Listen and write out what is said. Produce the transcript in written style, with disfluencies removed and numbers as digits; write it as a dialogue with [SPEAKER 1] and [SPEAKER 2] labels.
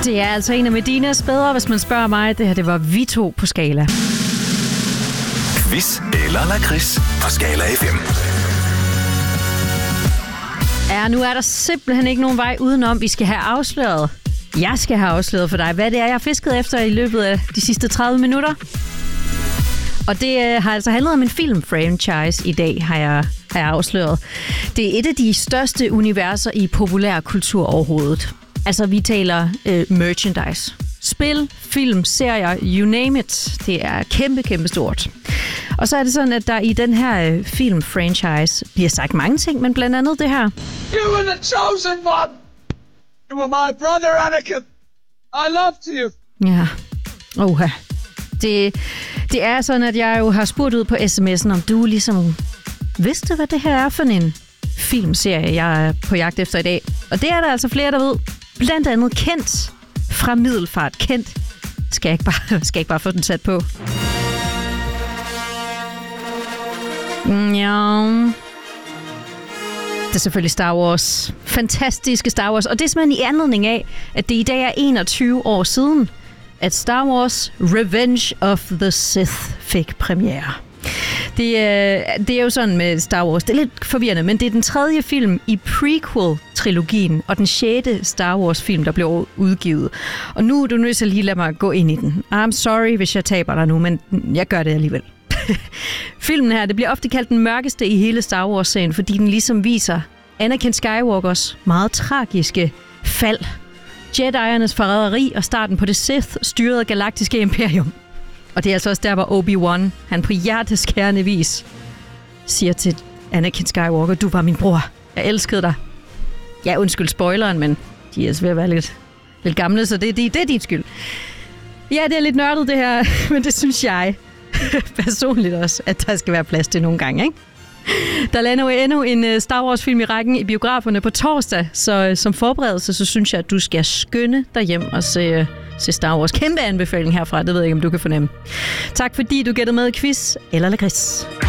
[SPEAKER 1] Det er altså en af Medinas bedre, hvis man spørger mig. Det her, det var vi to på Skala.
[SPEAKER 2] Quiz eller lakrids på Skala FM.
[SPEAKER 1] Ja, nu er der simpelthen ikke nogen vej udenom. Vi skal have afsløret. Jeg skal have afsløret for dig, hvad det er, jeg har fisket efter i løbet af de sidste 30 minutter. Og det har altså handlet om en filmfranchise i dag, har jeg afsløret. Det er et af de største universer i populær kultur overhovedet. Altså, vi taler merchandise. Spil, film, serier, you name it. Det er kæmpe stort. Og så er det sådan, at der i den her filmfranchise bliver sagt mange ting, men blandt andet det her.
[SPEAKER 3] You were the chosen one! You were my brother, Anakin! I loved you!
[SPEAKER 1] Ja, oha. Det er sådan, at jeg jo har spurgt ud på sms'en, om du ligesom vidste, hvad det her er for en filmserie, jeg er på jagt efter i dag. Og det er der altså flere, der ved. Blandt andet Kent fra Middelfart. Kent. Skal jeg ikke bare få den sat på? Ja. Det er selvfølgelig Star Wars. Fantastiske Star Wars. Og det er simpelthen i anledning af, at det i dag er 21 år siden, at Star Wars Revenge of the Sith fik premiere. Det er jo sådan med Star Wars. Det er lidt forvirrende, men det er den 3. film i prequel-trilogien, og den 6. Star Wars-film, der blev udgivet. Og nu er du nødt til at lige lade mig gå ind i den. I'm sorry, hvis jeg taber dig nu, men jeg gør det alligevel. Filmen her, det bliver ofte kaldt den mørkeste i hele Star Wars-serien, fordi den ligesom viser Anakin Skywalkers meget tragiske fald. Jediernes forræderi og starten på det Sith-styrede galaktiske imperium. Og det er altså også der, hvor Obi-Wan, han på hjerteskærende vis siger til Anakin Skywalker, du var min bror. Jeg elskede dig. Ja, undskyld spoileren, men de er altså ved at være lidt gamle, så det er dit skyld. Ja, det er lidt nørdet det her, men det synes jeg personligt også, at der skal være plads til nogle gange, ikke? Der lander jo endnu en Star Wars-film i rækken i biograferne på torsdag, så som forberedelse, så synes jeg, at du skal skynde dig hjem og se Star Wars. Kæmpe anbefaling herfra, det ved jeg ikke, om du kan fornemme. Tak fordi du gættede med i quiz eller lakrids.